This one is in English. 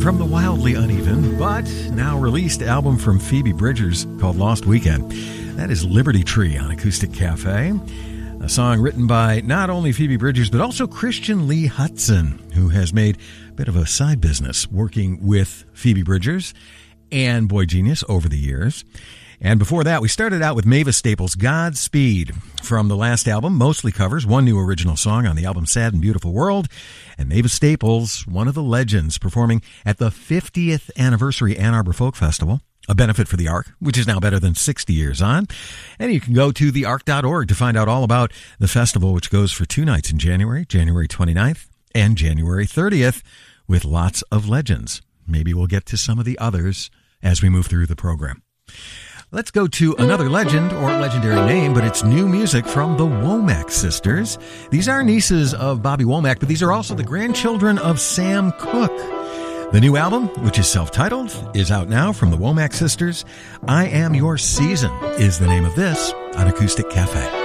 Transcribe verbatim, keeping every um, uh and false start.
from the wildly uneven, but now released album from Phoebe Bridgers called Lost Weekend. That is Liberty Tree on Acoustic Cafe. A song written by not only Phoebe Bridgers, but also Christian Lee Hutson, who has made a bit of a side business working with Phoebe Bridgers and Boy Genius over the years. And before that, we started out with Mavis Staples' Godspeed from the last album, mostly covers, one new original song on the album Sad and Beautiful World. And Mavis Staples, one of the legends, performing at the fiftieth anniversary Ann Arbor Folk Festival, a benefit for the Ark, which is now better than sixty years on. And you can go to the ark dot org to find out all about the festival, which goes for two nights in January, January twenty-ninth and January thirtieth, with lots of legends. Maybe we'll get to some of the others as we move through the program. Let's go to another legend or legendary name, but it's new music from the Womack sisters. These are nieces of Bobby Womack, but these are also the grandchildren of Sam Cooke. The new album, which is self-titled, is out now from the Womack sisters. I Am Your Season is the name of this on Acoustic Cafe.